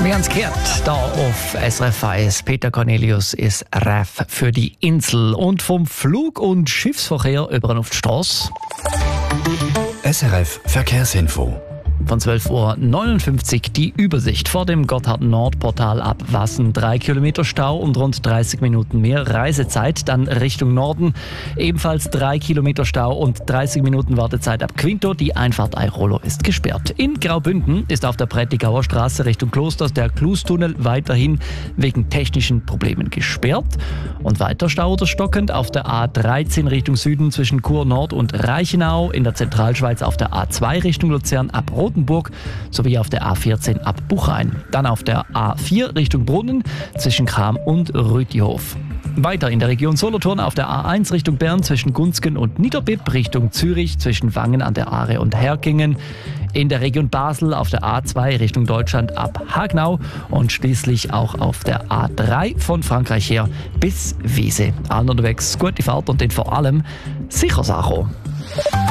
Wir haben es gehört, da auf SRF 1. Peter Cornelius ist REF für die Insel. Und vom Flug- und Schiffsverkehr über auf die Straße. SRF Verkehrsinfo. Von 12.59 Uhr die Übersicht vor dem Gotthard-Nord-Portal ab Wassen. 3 Kilometer Stau und rund 30 Minuten mehr Reisezeit. Dann Richtung Norden ebenfalls 3 Kilometer Stau und 30 Minuten Wartezeit ab Quinto. Die Einfahrt Eichrolo ist gesperrt. In Graubünden ist auf der Prättigauer Straße Richtung Klosters der Klustunnel weiterhin wegen technischen Problemen gesperrt. Und weiter Stau oder stockend auf der A13 Richtung Süden zwischen Chur Nord und Reichenau. In der Zentralschweiz auf der A2 Richtung Luzern ab Rotenburg sowie auf der A14 ab Buchheim. Dann auf der A4 Richtung Brunnen zwischen Cham und Rütihof. Weiter in der Region Solothurn auf der A1 Richtung Bern zwischen Gunzgen und Niederbipp, Richtung Zürich zwischen Wangen an der Aare und Herkingen. In der Region Basel auf der A2 Richtung Deutschland ab Hagnau und schließlich auch auf der A3 von Frankreich her bis Wiese. Allen unterwegs gute Fahrt und den vor allem sicher Sache.